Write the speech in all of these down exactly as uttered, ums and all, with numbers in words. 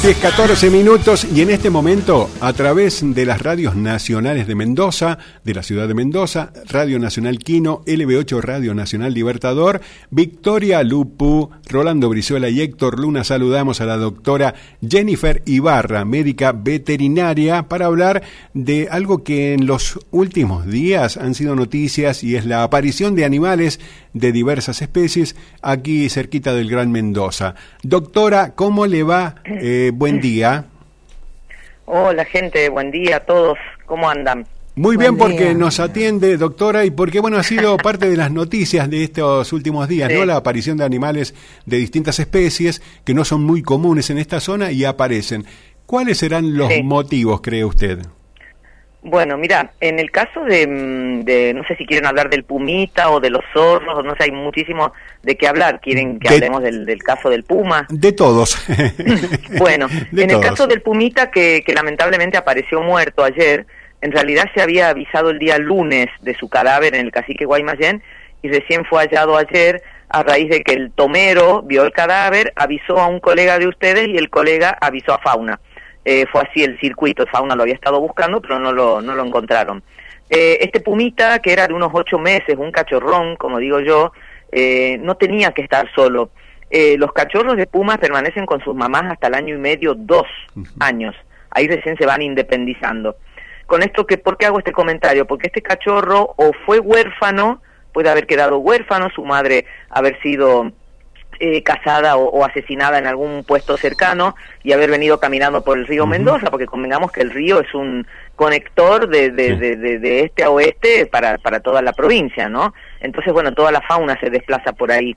diez, catorce minutos y en este momento a través de las radios nacionales de Mendoza, de la ciudad de Mendoza, Radio Nacional Quino, L B ocho Radio Nacional Libertador, Victoria Lupu, Rolando Brizuela y Héctor Luna, saludamos a la doctora Jennifer Ibarra, médica veterinaria, para hablar de algo que en los últimos días han sido noticias y es la aparición de animales de diversas especies aquí cerquita del Gran Mendoza. Doctora, ¿cómo le va? Eh, buen día. Hola gente, buen día a todos, ¿cómo andan? Muy bien, Buen porque día. nos atiende, doctora, y porque bueno, ha sido parte de las noticias de estos últimos días, sí. ¿no? La aparición de animales de distintas especies que no son muy comunes en esta zona y aparecen. ¿Cuáles serán los sí. motivos, cree usted? Bueno, mira, en el caso de, de, no sé si quieren hablar del pumita o de los zorros, no sé, hay muchísimo de qué hablar. ¿Quieren que de, hablemos del, del caso del puma? De todos. Bueno, de en todos. el caso del pumita, que, que lamentablemente apareció muerto ayer, en realidad se había avisado el día lunes de su cadáver en el cacique Guaymallén y recién fue hallado ayer a raíz de que el tomero vio el cadáver, avisó a un colega de ustedes y el colega avisó a Fauna. Eh, fue así el circuito, Fauna lo había estado buscando, pero no lo, no lo encontraron. Eh, este pumita, que era de unos ocho meses, un cachorrón, como digo yo, eh, no tenía que estar solo. Eh, los cachorros de pumas permanecen con sus mamás hasta el año y medio, dos uh-huh. años. Ahí recién se van independizando. Con esto, que, ¿por qué hago este comentario? Porque este cachorro o fue huérfano, puede haber quedado huérfano, su madre haber sido Eh, casada o, o asesinada en algún puesto cercano y haber venido caminando por el río uh-huh. Mendoza, porque convengamos que el río es un conector de, de, sí. de, de, de este a oeste para, para toda la provincia, ¿no? Entonces, bueno, toda la fauna se desplaza por ahí.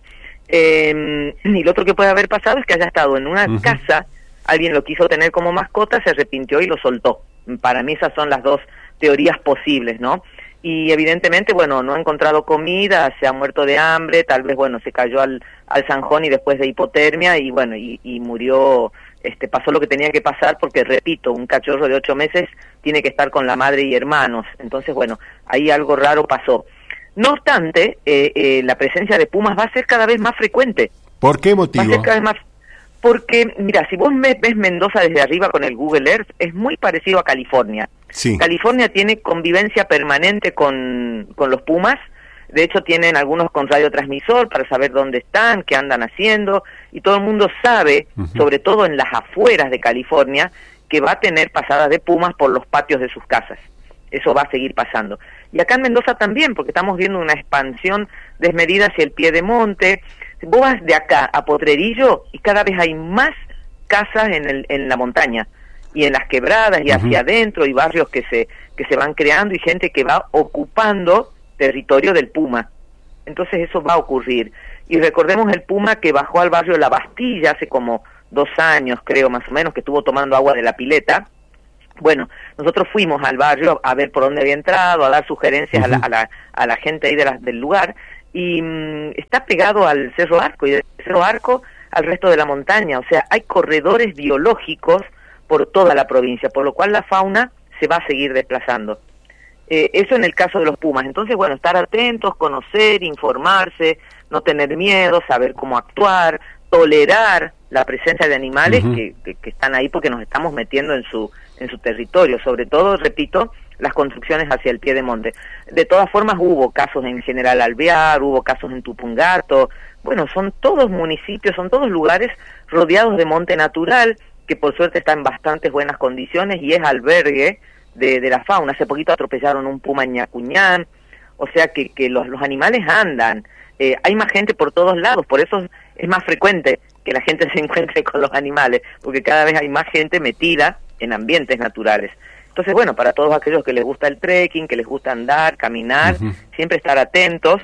Eh, y lo otro que puede haber pasado es que haya estado en una uh-huh. casa, alguien lo quiso tener como mascota, se arrepintió y lo soltó. Para mí esas son las dos teorías posibles, ¿no? Y evidentemente, bueno, no ha encontrado comida, se ha muerto de hambre, tal vez, bueno, se cayó al, al zanjón y después de hipotermia y, bueno, y, y murió, este, pasó lo que tenía que pasar porque, repito, un cachorro de ocho meses tiene que estar con la madre y hermanos. Entonces, bueno, ahí algo raro pasó. No obstante, eh, eh, la presencia de pumas va a ser cada vez más frecuente. ¿Por qué motivo? Va a ser cada vez más... Porque, mira, si vos ves Mendoza desde arriba con el Google Earth, es muy parecido a California. Sí. California tiene convivencia permanente con, con los pumas, de hecho tienen algunos con radiotransmisor para saber dónde están, qué andan haciendo, y todo el mundo sabe, uh-huh. sobre todo en las afueras de California, que va a tener pasadas de pumas por los patios de sus casas. Eso va a seguir pasando. Y acá en Mendoza también, porque estamos viendo una expansión desmedida hacia el pie de monte. Vos vas de acá a Potrerillo y cada vez hay más casas en, el, en la montaña y en las quebradas y hacia uh-huh. adentro y barrios que se que se van creando y gente que va ocupando territorio del puma. Entonces eso va a ocurrir. Y recordemos el puma que bajó al barrio La Bastilla hace como dos años, creo más o menos, que estuvo tomando agua de la pileta. Bueno, nosotros fuimos al barrio a ver por dónde había entrado, a dar sugerencias uh-huh. a, la, a, la, a la gente ahí de la, del lugar, y mmm, está pegado al Cerro Arco, y del Cerro Arco al resto de la montaña. O sea, hay corredores biológicos por toda la provincia, por lo cual la fauna se va a seguir desplazando. Eh, eso en el caso de los pumas. Entonces, bueno, estar atentos, conocer, informarse, no tener miedo, saber cómo actuar, tolerar la presencia de animales uh-huh. que, que, que están ahí porque nos estamos metiendo en su en su territorio, sobre todo, repito, las construcciones hacia el pie de monte. De todas formas, hubo casos en General Alvear, hubo casos en Tupungato, bueno, son todos municipios, son todos lugares rodeados de monte natural, que por suerte está en bastantes buenas condiciones y es albergue de, de la fauna. Hace poquito atropellaron un puma en Ñacuñán, o sea que, que los, los animales andan. Eh, hay más gente por todos lados, por eso es más frecuente que la gente se encuentre con los animales, porque cada vez hay más gente metida en ambientes naturales. Entonces, bueno, para todos aquellos que les gusta el trekking, que les gusta andar, caminar, uh-huh. siempre estar atentos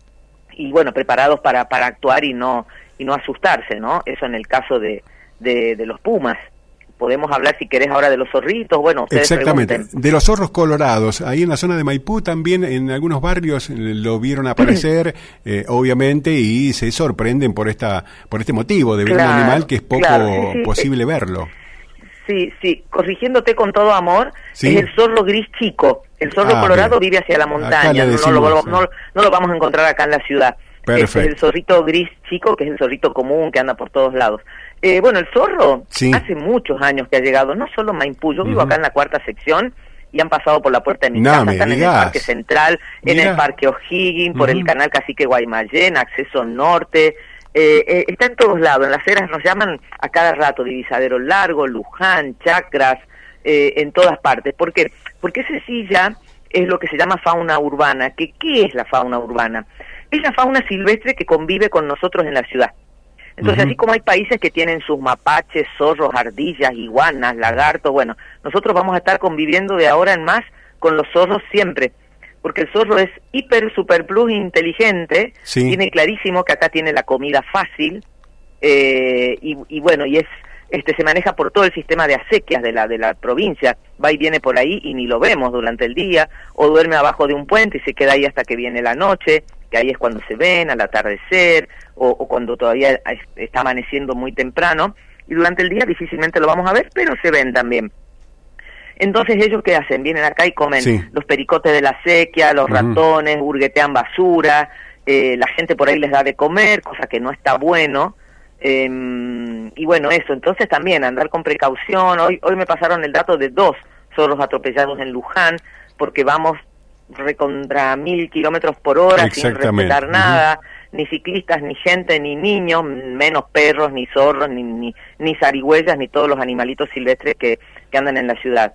y, bueno, preparados para, para actuar y no y no asustarse, ¿no? Eso en el caso de, de, de los pumas. Podemos hablar, si querés, ahora de los zorritos. Bueno, ustedes exactamente, pregunten. De los zorros colorados. Ahí en la zona de Maipú también, en algunos barrios lo vieron aparecer, eh, obviamente, y se sorprenden por esta por este motivo de ver claro, un animal que es poco claro, sí, sí, posible eh, verlo. Sí, sí, corrigiéndote con todo amor, ¿sí? Es el zorro gris chico. El zorro ah, colorado bien. Vive hacia la montaña, decimos, no, lo, no, no lo vamos a encontrar acá en la ciudad. Perfecto. Es el zorrito gris chico, que es el zorrito común que anda por todos lados. Eh, bueno, el zorro sí. hace muchos años que ha llegado, no solo Maipú, yo vivo uh-huh. acá en la cuarta sección y han pasado por la puerta de mi no, casa, están digas. en el Parque Central, Mirá. en el Parque O'Higgins, por uh-huh. el canal Cacique Guaymallén, acceso norte, eh, eh, está en todos lados, en las eras nos llaman a cada rato, Divisadero Largo, Luján, Chacras, eh, en todas partes. ¿Por qué? Porque ese sí ya es lo que se llama fauna urbana. ¿Qué, ¿Qué es la fauna urbana? Es la fauna silvestre que convive con nosotros en la ciudad. Entonces, uh-huh. así como hay países que tienen sus mapaches, zorros, ardillas, iguanas, lagartos, bueno, nosotros vamos a estar conviviendo de ahora en más con los zorros siempre, porque el zorro es hiper, super plus inteligente, sí. tiene clarísimo que acá tiene la comida fácil, eh, y, y bueno, y es este se maneja por todo el sistema de acequias de la de la provincia, va y viene por ahí y ni lo vemos durante el día, o duerme abajo de un puente y se queda ahí hasta que viene la noche, que ahí es cuando se ven, al atardecer, o, o cuando todavía está amaneciendo muy temprano, y durante el día difícilmente lo vamos a ver, pero se ven también. Entonces, ¿ellos qué hacen? Vienen acá y comen sí. los pericotes de la acequia, los uh-huh. ratones, hurguetean basura, eh, la gente por ahí les da de comer, cosa que no está bueno, eh, y bueno, eso, entonces también andar con precaución. Hoy, hoy me pasaron el dato de dos zorros atropellados en Luján, porque vamos recontra mil kilómetros por hora sin respetar nada, uh-huh. ni ciclistas, ni gente, ni niños, menos perros, ni zorros, ni, ni, ni zarigüeyas, ni todos los animalitos silvestres que, que andan en la ciudad.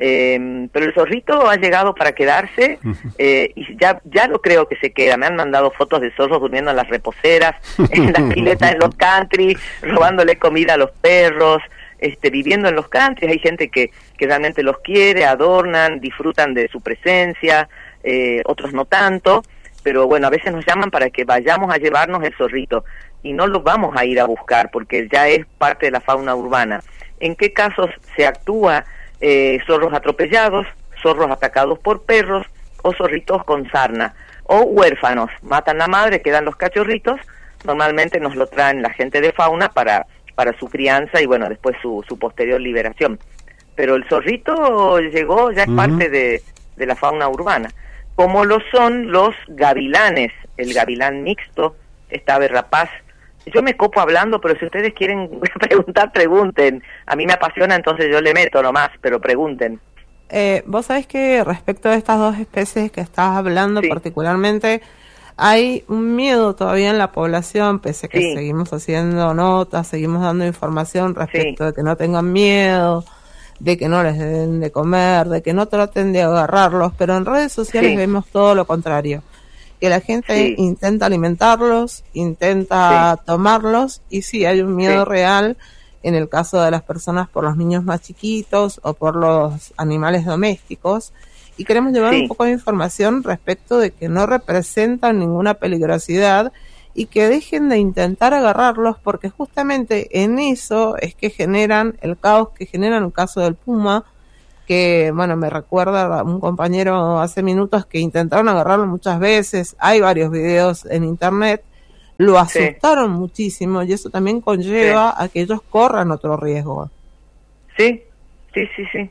Eh, pero el zorrito ha llegado para quedarse, eh, y ya ya lo creo que se queda. Me han mandado fotos de zorros durmiendo en las reposeras, en las piletas, en los country, robándole comida a los perros, este, viviendo en los country. Hay gente que, que realmente los quiere, adornan, disfrutan de su presencia, eh, otros no tanto, pero bueno, a veces nos llaman para que vayamos a llevarnos el zorrito, y no lo vamos a ir a buscar, porque ya es parte de la fauna urbana. ¿En qué casos se actúa? Eh, zorros atropellados, zorros atacados por perros, o zorritos con sarna, o huérfanos, matan la madre, quedan los cachorritos, normalmente nos lo traen la gente de fauna para, para su crianza y bueno, después su, su posterior liberación. Pero el zorrito llegó, ya es uh-huh. parte de, de la fauna urbana, como lo son los gavilanes, el gavilán mixto, esta ave rapaz. Yo me copo hablando, pero si ustedes quieren preguntar, pregunten. A mí me apasiona, entonces yo le meto nomás, pero pregunten. Eh, vos sabés que respecto a estas dos especies que estás hablando sí. particularmente, hay un miedo todavía en la población, pese a que sí. seguimos haciendo notas, seguimos dando información respecto sí. de que no tengan miedo, de que no les den de comer, de que no traten de agarrarlos, pero en redes sociales sí. vemos todo lo contrario. Que la gente sí. intenta alimentarlos, intenta sí. tomarlos, y sí, hay un miedo sí. real en el caso de las personas por los niños más chiquitos o por los animales domésticos, y queremos llevar sí. un poco de información respecto de que no representan ninguna peligrosidad y que dejen de intentar agarrarlos, porque justamente en eso es que generan el caos que generan el caso del puma, que, bueno, me recuerda a un compañero hace minutos que intentaron agarrarlo muchas veces, hay varios videos en internet, lo asustaron sí. muchísimo, y eso también conlleva sí. a que ellos corran otro riesgo. Sí, sí, sí, sí.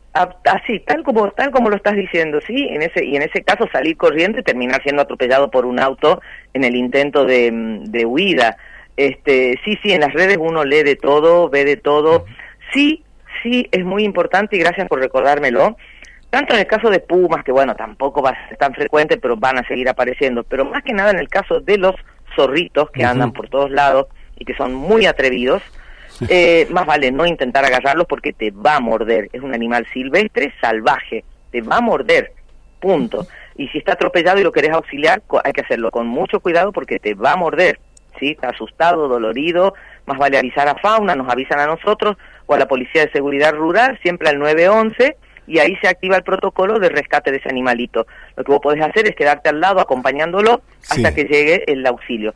Así, tal como tal como lo estás diciendo, sí, en ese y en ese caso salir corriendo y terminar siendo atropellado por un auto en el intento de, de huida. Este, sí, sí, en las redes uno lee de todo, ve de todo. Sí, sí, es muy importante y gracias por recordármelo, tanto en el caso de pumas, que bueno, tampoco va a ser tan frecuente, pero van a seguir apareciendo, pero más que nada en el caso de los zorritos que uh-huh. andan por todos lados y que son muy atrevidos, eh, más vale no intentar agarrarlos porque te va a morder, es un animal silvestre, salvaje, te va a morder, punto. Y si está atropellado y lo querés auxiliar, hay que hacerlo con mucho cuidado porque te va a morder, ¿sí? Está asustado, dolorido, más vale avisar a fauna, nos avisan a nosotros, o a la Policía de Seguridad Rural, siempre al nueve once, y ahí se activa el protocolo de rescate de ese animalito. Lo que vos podés hacer es quedarte al lado acompañándolo hasta sí. que llegue el auxilio.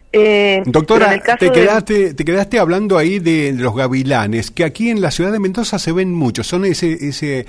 Eh, Doctora, te quedaste, de... te quedaste hablando ahí de los gavilanes, que aquí en la ciudad de Mendoza se ven muchos, son ese ese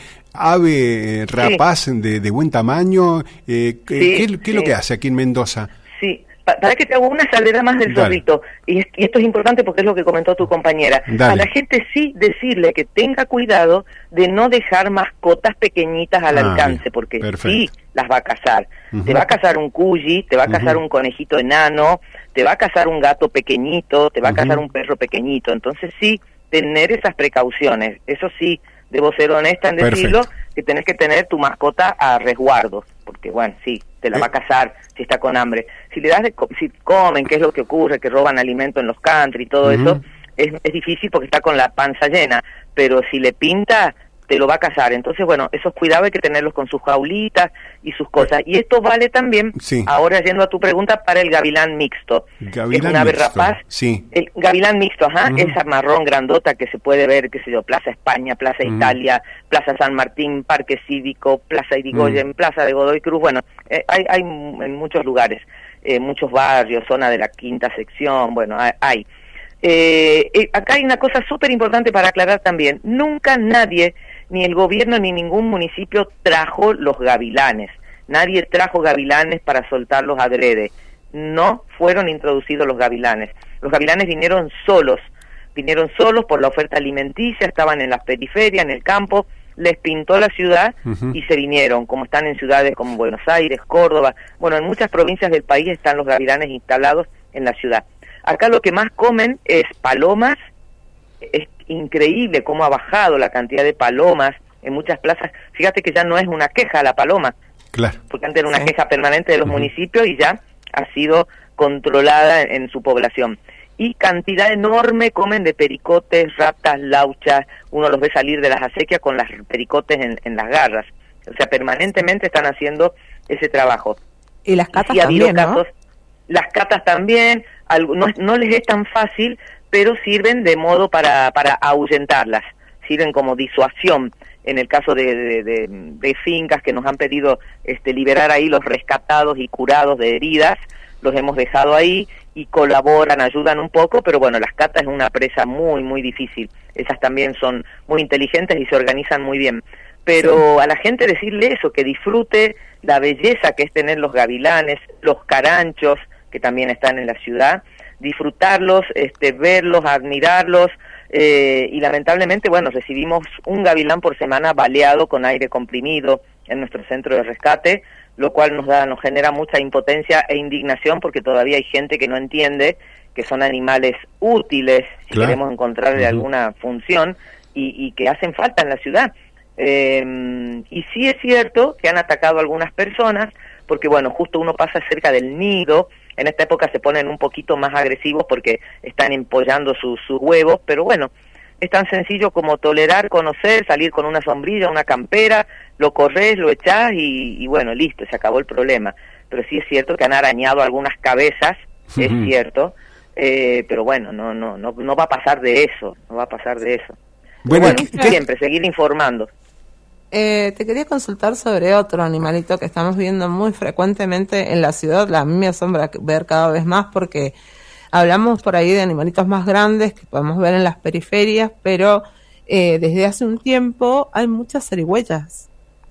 ave rapaz sí. de, de buen tamaño. Eh, sí, ¿Qué, qué sí. es lo que hace aquí en Mendoza? Sí. para que te hago una salvedad más del Dale. zorrito, y, y esto es importante porque es lo que comentó tu compañera. Dale. A la gente sí decirle que tenga cuidado de no dejar mascotas pequeñitas al Ah, alcance, bien. porque Perfecto. sí las va a cazar. Uh-huh. Te va a cazar un cuyi, te va a cazar Uh-huh. un conejito enano, te va a cazar un gato pequeñito, te va a Uh-huh. cazar un perro pequeñito. Entonces sí, tener esas precauciones. Eso sí, debo ser honesta en decirlo, Perfecto. que tenés que tener tu mascota a resguardo, porque bueno, sí, te la Eh. va a cazar si está con hambre. Si le das de co- si comen, que es lo que ocurre, que roban alimento en los country y todo Ujú. eso, es, es difícil porque está con la panza llena, pero si le pinta, te lo va a cazar. Entonces, bueno, esos cuidados hay que tenerlos con sus jaulitas y sus cosas. Y esto vale también, Sí. ahora yendo a tu pregunta, para el gavilán mixto. Gavilán es un ave mixto, rapaz. sí. El gavilán mixto, ajá, Ujú. esa marrón grandota que se puede ver, qué sé yo, Plaza España, Plaza Ujú. Italia, Plaza San Martín, Parque Cívico, Plaza Irigoyen, Plaza de Godoy Cruz, bueno, eh, hay, hay en muchos lugares, eh, muchos barrios, zona de la quinta sección, bueno, hay. hay. Eh, eh, acá hay una cosa súper importante para aclarar también, nunca nadie, ni el gobierno ni ningún municipio trajo los gavilanes, nadie trajo gavilanes para soltarlos adrede, no fueron introducidos los gavilanes, los gavilanes vinieron solos, vinieron solos por la oferta alimenticia, estaban en las periferias, en el campo, les pintó la ciudad Ujú. y se vinieron, como están en ciudades como Buenos Aires, Córdoba, bueno, en muchas provincias del país están los gavilanes instalados en la ciudad. Acá lo que más comen es palomas, es increíble cómo ha bajado la cantidad de palomas en muchas plazas, fíjate que ya no es una queja la paloma, Claro. porque antes era una Sí. queja permanente de los Ujú. municipios y ya ha sido controlada en, en su población. Y cantidad enorme comen de pericotes, ratas, lauchas, uno los ve salir de las acequias con las pericotes en, en las garras. O sea, permanentemente están haciendo ese trabajo. Y las Y catas sí ha habido también, ¿no? casos, las catas también, algo- no, no les es tan fácil, pero sirven de modo para, para ahuyentarlas, sirven como disuasión. En el caso de, de, de, de fincas que nos han pedido este, liberar ahí los rescatados y curados de heridas, los hemos dejado ahí y colaboran, ayudan un poco, pero bueno, las catas es una presa muy, muy difícil. Esas también son muy inteligentes y se organizan muy bien. Pero sí. A la gente decirle eso, que disfrute la belleza que es tener los gavilanes, los caranchos, que también están en la ciudad, disfrutarlos, este, verlos, admirarlos, eh, y lamentablemente, bueno, recibimos un gavilán por semana baleado con aire comprimido en nuestro centro de rescate, lo cual nos da, nos genera mucha impotencia e indignación porque todavía hay gente que no entiende que son animales útiles, si claro. queremos encontrarle uh-huh. alguna función, y, y que hacen falta en la ciudad. Eh, y sí es cierto que han atacado a algunas personas, porque bueno, justo uno pasa cerca del nido, en esta época se ponen un poquito más agresivos porque están empollando sus, sus huevos, pero bueno, es tan sencillo como tolerar, conocer, salir con una sombrilla, una campera, lo corres, lo echás y, y bueno, listo, se acabó el problema. Pero sí es cierto que han arañado algunas cabezas, uh-huh. es cierto, eh, pero bueno, no, no, no, no va a pasar de eso, no va a pasar de eso. Bueno, bueno ¿qué? Siempre, seguir informando. Eh, te quería consultar sobre otro animalito que estamos viendo muy frecuentemente en la ciudad. A mí me asombra ver cada vez más porque hablamos por ahí de animalitos más grandes que podemos ver en las periferias, pero eh, desde hace un tiempo hay muchas zarigüeyas.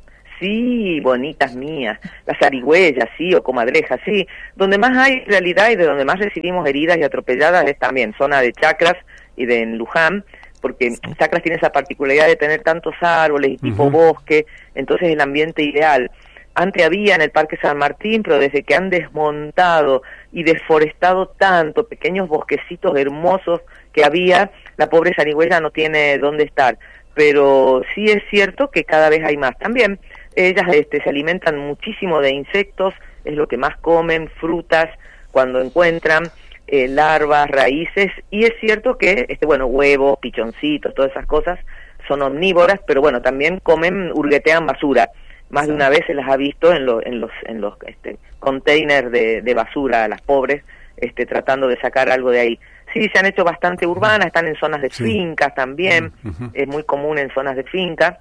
Sí, bonitas mías, las zarigüeyas, sí, o comadrejas, sí. Donde más hay realidad y de donde más recibimos heridas y atropelladas es también zona de Chacras y de en Luján, porque sí. Chacras tiene esa particularidad de tener tantos árboles y tipo uh-huh. bosque, entonces el ambiente ideal. Antes había en el Parque San Martín, pero desde que han desmontado y deforestado tanto, pequeños bosquecitos hermosos que había, la pobre zarigüeya no tiene dónde estar. Pero sí es cierto que cada vez hay más. También ellas este, se alimentan muchísimo de insectos, es lo que más comen, frutas, cuando encuentran, eh, larvas, raíces, y es cierto que, este bueno, huevos, pichoncitos, todas esas cosas, son omnívoras, pero bueno, también comen, hurguetean basura. Más de una vez se las ha visto en, lo, en los, en los este, containers de, de basura, las pobres, este, tratando de sacar algo de ahí. Sí, se han hecho bastante urbanas, están en zonas de sí. fincas también, uh-huh. es muy común en zonas de finca,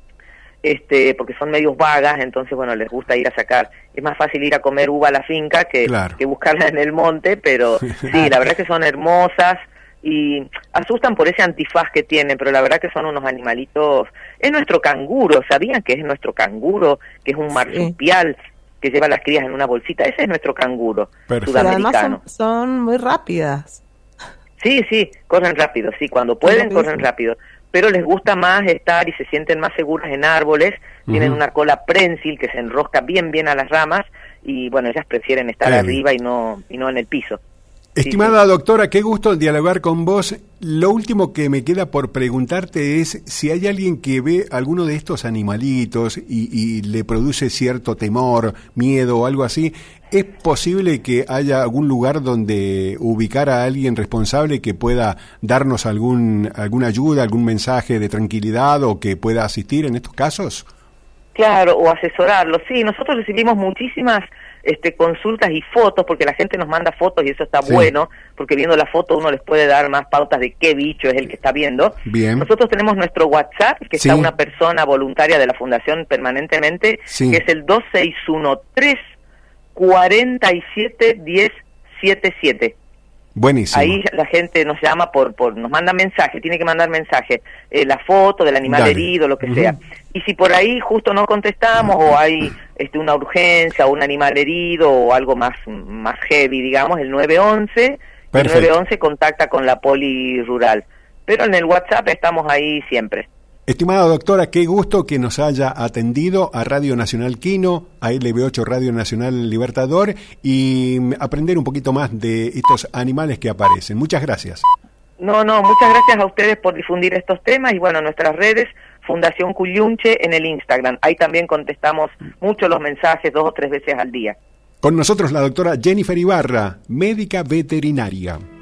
este, porque son medios vagas, entonces bueno, les gusta ir a sacar, es más fácil ir a comer uva a la finca que, claro. que buscarla en el monte, pero sí, la verdad es que son hermosas y asustan por ese antifaz que tienen, pero la verdad que son unos animalitos, es nuestro canguro, ¿sabían que es nuestro canguro, que es un marsupial? que lleva las crías en una bolsita. Ese es nuestro canguro sudamericano. Pero además son, son muy rápidas. Sí, sí, corren rápido, sí, cuando pueden corren rápido, pero les gusta más estar y se sienten más seguras en árboles, uh-huh. tienen una cola prensil que se enrosca bien bien a las ramas y bueno, ellas prefieren estar Bien. arriba y no y no en el piso. Estimada sí, sí. doctora, qué gusto dialogar con vos. Lo último que me queda por preguntarte es si hay alguien que ve alguno de estos animalitos y, y le produce cierto temor, miedo o algo así. ¿Es posible que haya algún lugar donde ubicar a alguien responsable que pueda darnos algún alguna ayuda, algún mensaje de tranquilidad o que pueda asistir en estos casos? Claro, o asesorarlo. Sí, nosotros recibimos muchísimas este, consultas y fotos, porque la gente nos manda fotos y eso está sí. bueno, porque viendo la foto uno les puede dar más pautas de qué bicho es el que está viendo. Bien. Nosotros tenemos nuestro WhatsApp, que sí. está una persona voluntaria de la Fundación permanentemente, sí. que es el dos seis uno tres, cuatro siete, uno cero siete siete. Buenísimo. Ahí la gente nos llama, por, por nos manda mensaje, tiene que mandar mensaje, eh, la foto del animal Dale. herido, lo que uh-huh. sea. Y si por ahí justo no contestamos uh-huh. o hay este, una urgencia o un animal herido o algo más más heavy, digamos, el nueve once, el nueve once contacta con la poli rural. Pero en el WhatsApp estamos ahí siempre. Estimada doctora, qué gusto que nos haya atendido a Radio Nacional Quino, a L B ocho Radio Nacional Libertador y aprender un poquito más de estos animales que aparecen. Muchas gracias. No, no, muchas gracias a ustedes por difundir estos temas y bueno, nuestras redes, Fundación Cuyunche en el Instagram. Ahí también contestamos mucho los mensajes dos o tres veces al día. Con nosotros la doctora Jennifer Ibarra, médica veterinaria.